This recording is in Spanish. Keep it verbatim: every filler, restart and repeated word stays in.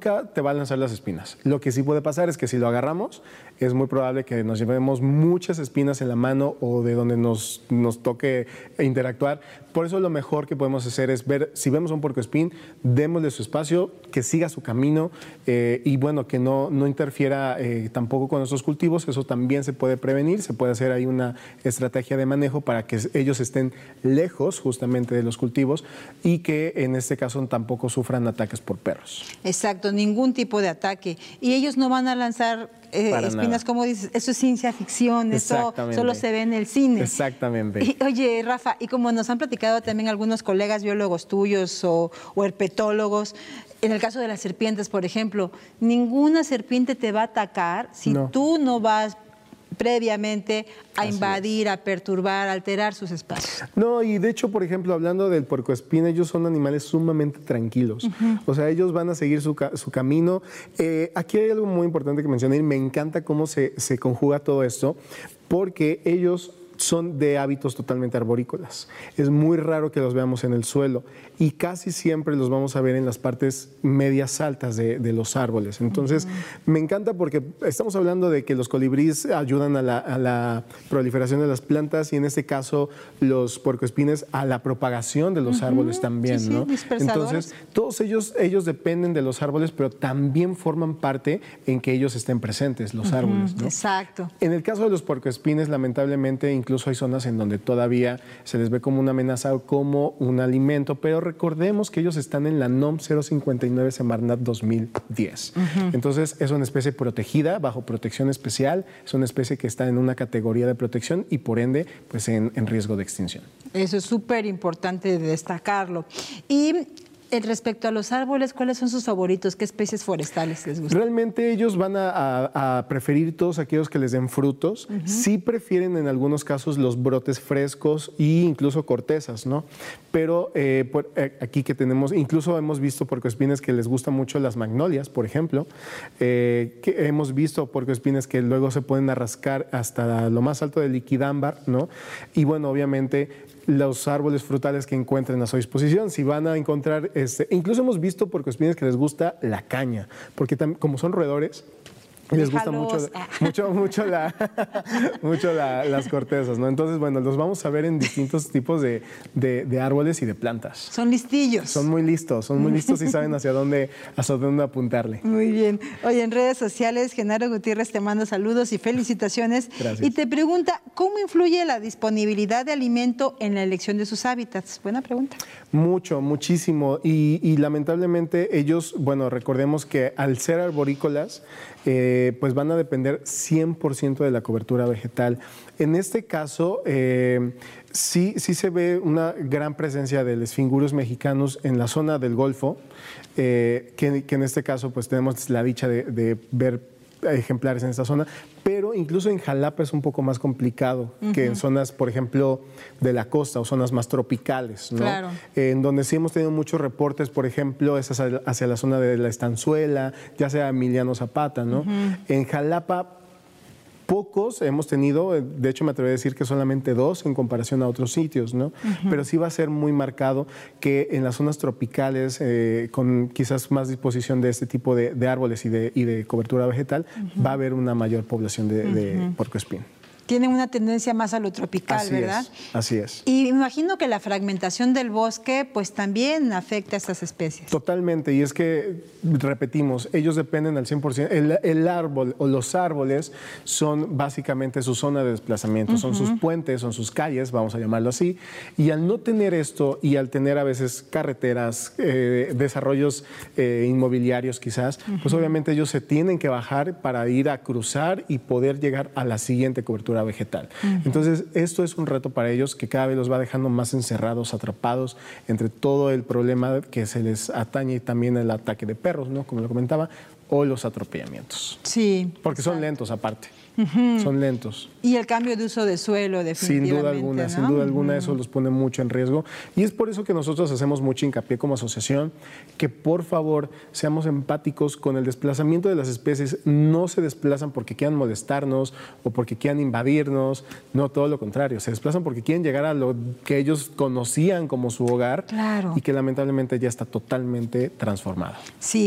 nunca te va a lanzar las espinas. Lo que sí puede pasar es que si lo agarramos, es muy probable que nos llevemos muchas espinas en la mano o de donde nos, nos toque interactuar. Por eso lo mejor que podemos hacer es ver, si vemos a un puercoespín, démosle su espacio, que siga su camino eh, y bueno, que no, no interfiera eh, tampoco con nuestros cultivos. Eso también se puede prevenir, se puede hacer ahí una estrategia de manejo para que ellos estén lejos justamente de los cultivos y que en este caso tampoco sufran ataques por perros. Exacto, ningún tipo de ataque. Y ellos no van a lanzar eh, espinas, nada. Como dices, eso es ciencia ficción, eso solo se ve en el cine. Exactamente. Y, oye, Rafa, y como nos han platicado también algunos colegas biólogos tuyos o, o herpetólogos, en el caso de las serpientes, por ejemplo, ninguna serpiente te va a atacar si no. tú no vas previamente a Así invadir, es. a perturbar, a alterar sus espacios. No, y de hecho, por ejemplo, hablando del puercoespín, ellos son animales sumamente tranquilos. Uh-huh. O sea, ellos van a seguir su, su camino. Eh, aquí hay algo muy importante que mencionar y me encanta cómo se, se conjuga todo esto, porque ellos son de hábitos totalmente arborícolas. Es muy raro que los veamos en el suelo y casi siempre los vamos a ver en las partes medias altas de, de los árboles. Entonces, uh-huh. me encanta porque estamos hablando de que los colibríes ayudan a la, a la proliferación de las plantas y en este caso los puercoespines a la propagación de los uh-huh. árboles también, sí, ¿no? Sí, Entonces, todos ellos, ellos dependen de los árboles, pero también forman parte en que ellos estén presentes, los uh-huh. árboles, ¿no? Exacto. En el caso de los puercoespines, lamentablemente, incluso hay zonas en donde todavía se les ve como una amenaza o como un alimento, pero recordemos que ellos están en la N O M cero cincuenta y nueve Semarnat dos mil diez. Uh-huh. Entonces, es una especie protegida, bajo protección especial, es una especie que está en una categoría de protección y, por ende, pues en, en riesgo de extinción. Eso es súper importante destacarlo. Y respecto a los árboles, ¿cuáles son sus favoritos? ¿Qué especies forestales les gustan? Realmente ellos van a, a, a preferir todos aquellos que les den frutos. Uh-huh. Sí prefieren en algunos casos los brotes frescos e incluso cortezas, ¿no? Pero eh, por, eh, aquí que tenemos, incluso hemos visto puercoespines que les gustan mucho las magnolias, por ejemplo. Eh, que hemos visto puercoespines que luego se pueden arrascar hasta lo más alto del liquidámbar, ¿no? Y bueno, obviamente los árboles frutales que encuentren a su disposición. Si van a encontrar, este, incluso hemos visto puercoespines que les gusta la caña, porque tam, como son roedores, les gusta mucho, mucho, mucho, la, mucho la, las cortezas, ¿no? Entonces, bueno, los vamos a ver en distintos tipos de, de, de árboles y de plantas. Son listillos. Son muy listos, son muy listos y saben hacia dónde, hacia dónde apuntarle. Muy bien. Oye, en redes sociales, Genaro Gutiérrez te manda saludos y felicitaciones. Gracias. Y te pregunta, ¿cómo influye la disponibilidad de alimento en la elección de sus hábitats? Buena pregunta. Mucho, muchísimo. Y, y lamentablemente ellos, bueno, recordemos que al ser arborícolas, eh, pues van a depender cien por ciento de la cobertura vegetal. En este caso, eh, sí, sí se ve una gran presencia de Lesfingurius mexicanus en la zona del Golfo, eh, que, que en este caso pues tenemos la dicha de, de ver ejemplares en esta zona, pero incluso en Jalapa es un poco más complicado uh-huh. que en zonas, por ejemplo, de la costa o zonas más tropicales, ¿no? Claro. Eh, en donde sí hemos tenido muchos reportes, por ejemplo, es hacia, hacia la zona de la Estanzuela, ya sea Emiliano Zapata, ¿no? Uh-huh. En Jalapa pocos hemos tenido, de hecho me atrevo a decir que solamente dos en comparación a otros sitios, ¿no? Uh-huh. Pero sí va a ser muy marcado que en las zonas tropicales, eh, con quizás más disposición de este tipo de, de árboles y de, y de cobertura vegetal, uh-huh. va a haber una mayor población de, uh-huh. de puercoespín. Tienen una tendencia más a lo tropical, así ¿verdad? Es, así es. Y me imagino que la fragmentación del bosque pues también afecta a estas especies. Totalmente, y es que, repetimos, ellos dependen al cien por ciento, el, el árbol o los árboles son básicamente su zona de desplazamiento, uh-huh. son sus puentes, son sus calles, vamos a llamarlo así, y al no tener esto y al tener a veces carreteras, eh, desarrollos eh, inmobiliarios quizás, uh-huh. pues obviamente ellos se tienen que bajar para ir a cruzar y poder llegar a la siguiente cobertura vegetal. Uh-huh. Entonces, esto es un reto para ellos que cada vez los va dejando más encerrados, atrapados entre todo el problema que se les atañe y también el ataque de perros, ¿no? Como lo comentaba, o los atropellamientos. Sí. Porque son exacto. lentos aparte. Uh-huh. Son lentos. Y el cambio de uso de suelo, definitivamente. Sin duda alguna, ¿no? sin duda alguna, uh-huh. eso los pone mucho en riesgo. Y es por eso que nosotros hacemos mucho hincapié como asociación, que por favor seamos empáticos con el desplazamiento de las especies. No se desplazan porque quieran molestarnos o porque quieran invadirnos, no, todo lo contrario. Se desplazan porque quieren llegar a lo que ellos conocían como su hogar, claro. y que lamentablemente ya está totalmente transformado. Sí.